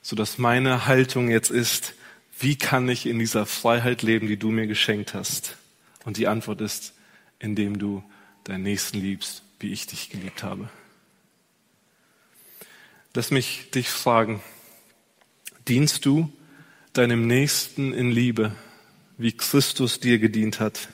sodass meine Haltung jetzt ist, wie kann ich in dieser Freiheit leben, die du mir geschenkt hast? Und die Antwort ist, indem du deinen Nächsten liebst, wie ich dich geliebt habe. Lass mich dich fragen, dienst du deinem Nächsten in Liebe, wie Christus dir gedient hat?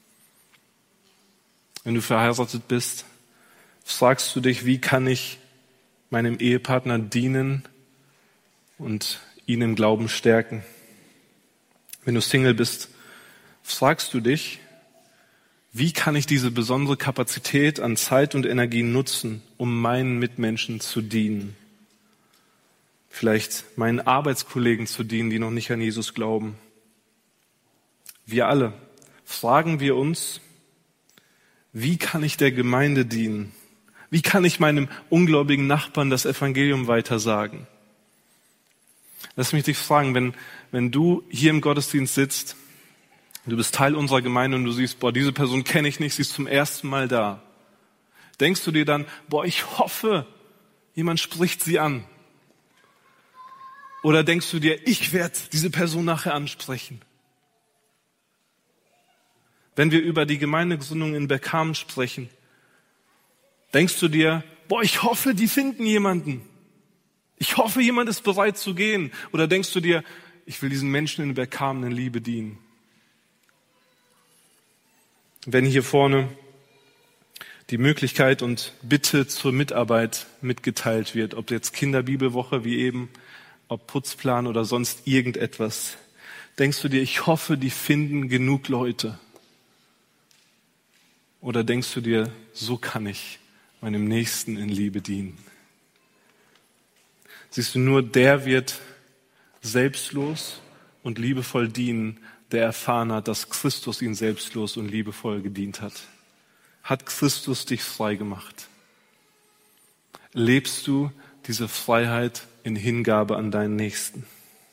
Wenn du verheiratet bist, fragst du dich, wie kann ich meinem Ehepartner dienen und ihn im Glauben stärken? Wenn du Single bist, fragst du dich, wie kann ich diese besondere Kapazität an Zeit und Energie nutzen, um meinen Mitmenschen zu dienen? Vielleicht meinen Arbeitskollegen zu dienen, die noch nicht an Jesus glauben. Wir alle fragen wir uns, wie kann ich der Gemeinde dienen? Wie kann ich meinem ungläubigen Nachbarn das Evangelium weitersagen? Lass mich dich fragen, wenn du hier im Gottesdienst sitzt, du bist Teil unserer Gemeinde und du siehst, diese Person kenne ich nicht, sie ist zum ersten Mal da. Denkst du dir dann, ich hoffe, jemand spricht sie an? Oder denkst du dir, ich werde diese Person nachher ansprechen? Wenn wir über die Gemeindegründung in Bergkamen sprechen, denkst du dir, ich hoffe, die finden jemanden. Ich hoffe, jemand ist bereit zu gehen. Oder denkst du dir, ich will diesen Menschen in Bergkamen in Liebe dienen? Wenn hier vorne die Möglichkeit und Bitte zur Mitarbeit mitgeteilt wird, ob jetzt Kinderbibelwoche wie eben, ob Putzplan oder sonst irgendetwas, denkst du dir, ich hoffe, die finden genug Leute? Oder denkst du dir, so kann ich meinem Nächsten in Liebe dienen? Siehst du, nur der wird selbstlos und liebevoll dienen, der erfahren hat, dass Christus ihn selbstlos und liebevoll gedient hat. Hat Christus dich frei gemacht? Lebst du diese Freiheit in Hingabe an deinen Nächsten?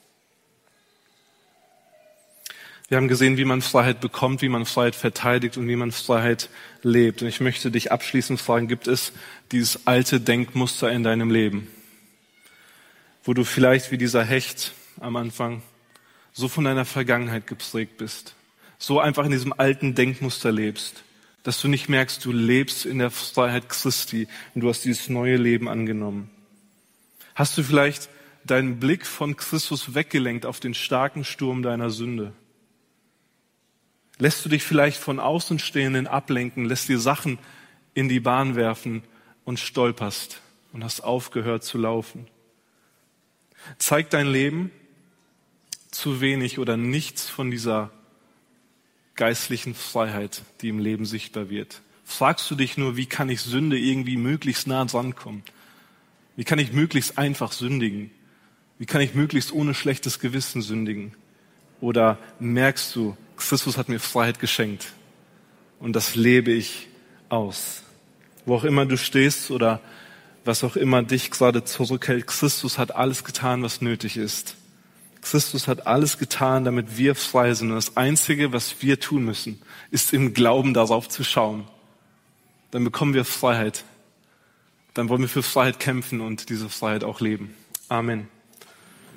Wir haben gesehen, wie man Freiheit bekommt, wie man Freiheit verteidigt und wie man Freiheit lebt. Und ich möchte dich abschließend fragen, gibt es dieses alte Denkmuster in deinem Leben, wo du vielleicht wie dieser Hecht am Anfang so von deiner Vergangenheit geprägt bist, so einfach in diesem alten Denkmuster lebst, dass du nicht merkst, du lebst in der Freiheit Christi und du hast dieses neue Leben angenommen? Hast du vielleicht deinen Blick von Christus weggelenkt auf den starken Sturm deiner Sünde? Lässt du dich vielleicht von Außenstehenden ablenken, lässt dir Sachen in die Bahn werfen und stolperst und hast aufgehört zu laufen? Zeigt dein Leben zu wenig oder nichts von dieser geistlichen Freiheit, die im Leben sichtbar wird? Fragst du dich nur, wie kann ich Sünde irgendwie möglichst nah dran kommen? Wie kann ich möglichst einfach sündigen? Wie kann ich möglichst ohne schlechtes Gewissen sündigen? Oder merkst du, Christus hat mir Freiheit geschenkt und das lebe ich aus? Wo auch immer du stehst oder was auch immer dich gerade zurückhält, Christus hat alles getan, was nötig ist. Christus hat alles getan, damit wir frei sind. Und das Einzige, was wir tun müssen, ist im Glauben darauf zu schauen. Dann bekommen wir Freiheit. Dann wollen wir für Freiheit kämpfen und diese Freiheit auch leben. Amen.